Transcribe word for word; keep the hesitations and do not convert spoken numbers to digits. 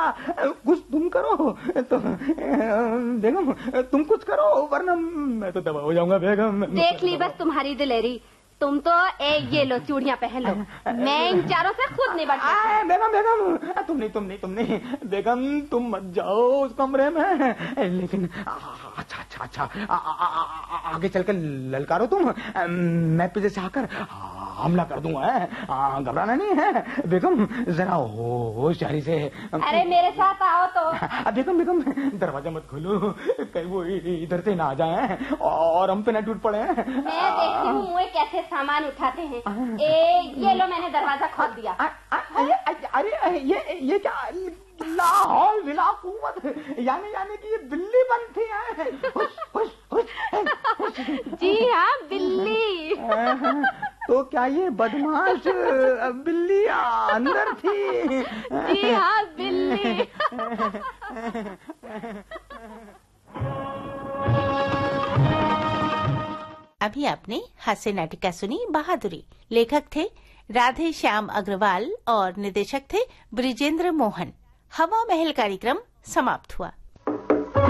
कुछ तुम करो तो बेगम, तुम कुछ करो वरना मैं तो तबाह हो जाऊंगा बेगम। देख ली बस तुम्हारी दिलेरी। तुम तो ए ये लो चूड़ियां पहन लो, मैं इन चारों से खुद नहीं बच सकती। बेगम बेगम तुम नहीं तुम नहीं तुम नहीं बेगम, तुम मत जाओ उस कमरे में। लेकिन अच्छा अच्छा अच्छा आगे चलकर ललकारो तुम, मैं पीछे से आकर हमला कर दूंगा। घबराना नहीं है बेगम, जरा होशियारी से। अरे मेरे साथ आओ तो। बेगम बेगम दरवाजा मत खोलो, कहीं वो इधर से ना आ जाए और हम पे ना टूट पड़े। मैं देखती हूँ वो कैसे सामान उठाते हैं। ए ये लो मैंने दरवाजा खोल दिया। अरे ये ये क्या लाहौल विला कुव्वत, यानी यानी कि ये बिल्ली बनती है। हुश, हुश, हुश, जी हाँ बिल्ली। तो क्या ये बदमाश बिल्ली अंदर थी? जी हाँ बिल्ली। अभी आपने हास्य नाटिका सुनी बहादुरी। लेखक थे राधे श्याम अग्रवाल और निर्देशक थे ब्रिजेंद्र मोहन। हवा महल कार्यक्रम समाप्त हुआ।